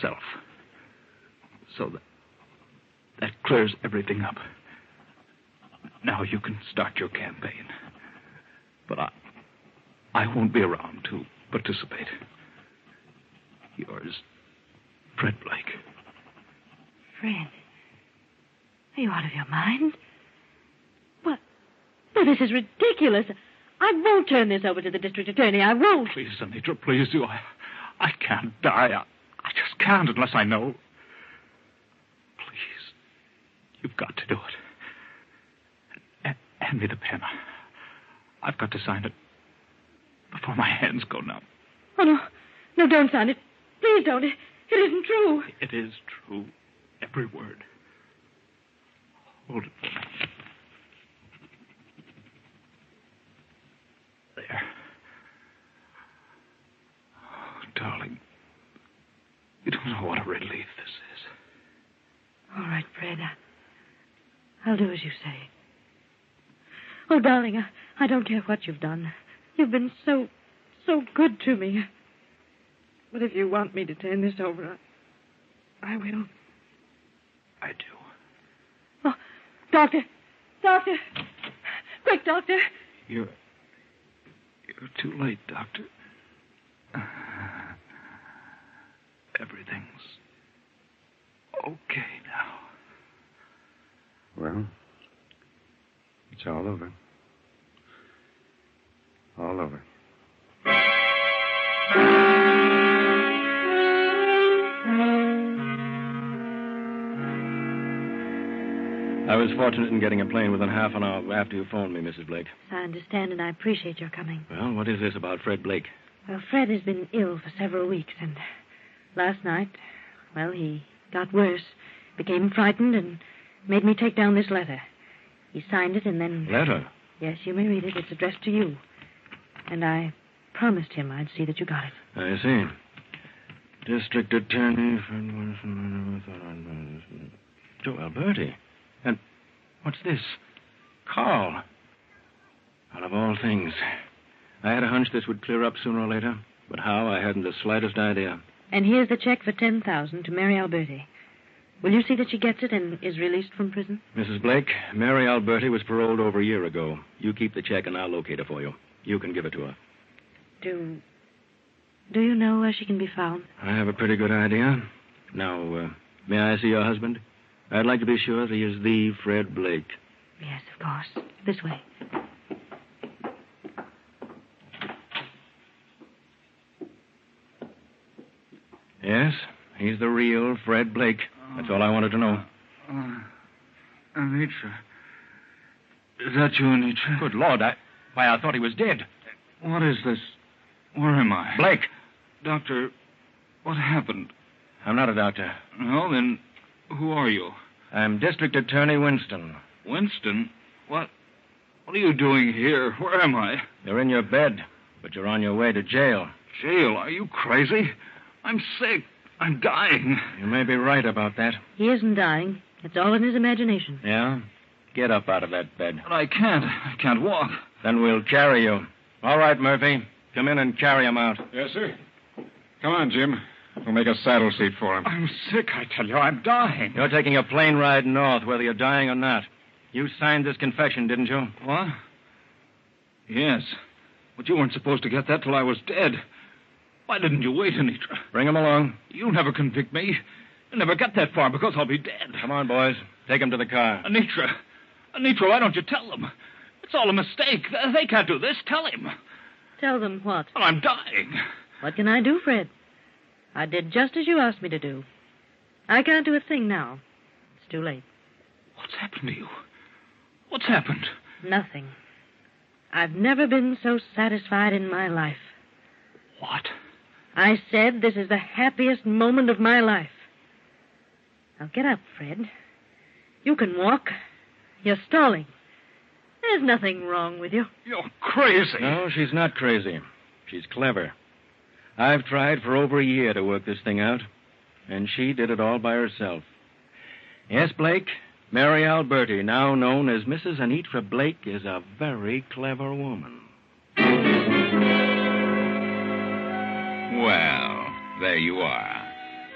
myself. So that clears everything up. Now you can start your campaign. But I won't be around to participate. Yours, Fred Blake. Fred? Are you out of your mind? Well, this is ridiculous. I won't turn this over to the district attorney. I won't. Please, Anitra, please do. I can't die. I just can't unless I know. Please. You've got to do it. Hand me the pen. I've got to sign it before my hands go numb. Oh, no. No, don't sign it. Please don't. It isn't true. It is true. Every word. Hold it for me. There. Oh, darling. You don't know what a relief this is. All right, Fred. I'll do as you say. Oh, darling, I don't care what you've done. You've been so good to me. But if you want me to turn this over, I will. I do. Oh, Doctor! Doctor! Quick, Doctor! You're too late, Doctor. Everything's okay now. Well, it's all over. All over. I was fortunate in getting a plane within half an hour after you phoned me, Mrs. Blake. I understand, and I appreciate your coming. Well, what is this about Fred Blake? Well, Fred has been ill for several weeks, and last night, well, he got worse, became frightened, and made me take down this letter. He signed it, and then... Letter? Yes, you may read it. It's addressed to you. And I promised him I'd see that you got it. I see. District Attorney... Joe Alberti. And what's this? Carl. Out of all things. I had a hunch this would clear up sooner or later, but how, I hadn't the slightest idea. And here's the check for $10,000 to Mary Alberti. Will you see that she gets it and is released from prison? Mrs. Blake, Mary Alberti was paroled over a year ago. You keep the check and I'll locate her for you. You can give it to her. Do you know where she can be found? I have a pretty good idea. Now, may I see your husband? I'd like to be sure that he is the Fred Blake. Yes, of course. This way. Yes, he's the real Fred Blake. That's all I wanted to know. Anitra. Is that you, Anitra? Good Lord, I thought he was dead. What is this? Where am I? Blake! Doctor, what happened? I'm not a doctor. No, then who are you? I'm District Attorney Winston. Winston? What are you doing here? Where am I? You're in your bed, but you're on your way to jail. Jail? Are you crazy? I'm sick. I'm dying. You may be right about that. He isn't dying. It's all in his imagination. Yeah? Get up out of that bed. But I can't. I can't walk. Then we'll carry you. All right, Murphy. Come in and carry him out. Yes, sir. Come on, Jim. We'll make a saddle seat for him. I'm sick, I tell you. I'm dying. You're taking a plane ride north, whether you're dying or not. You signed this confession, didn't you? What? Yes. But you weren't supposed to get that till I was dead. Why didn't you wait, Anitra? Bring him along. You'll never convict me. You'll never get that far because I'll be dead. Come on, boys. Take him to the car. Anitra, why don't you tell them? It's all a mistake. They can't do this. Tell him. Tell them what? Well, I'm dying. What can I do, Fred? I did just as you asked me to do. I can't do a thing now. It's too late. What's happened to you? What's happened? Nothing. I've never been so satisfied in my life. What? I said this is the happiest moment of my life. Now get up, Fred. You can walk. You're stalling. There's nothing wrong with you. You're crazy. No, she's not crazy. She's clever. I've tried for over a year to work this thing out, and she did it all by herself. Yes, Blake, Mary Alberti, now known as Mrs. Anitra Blake, is a very clever woman. Well, there you are.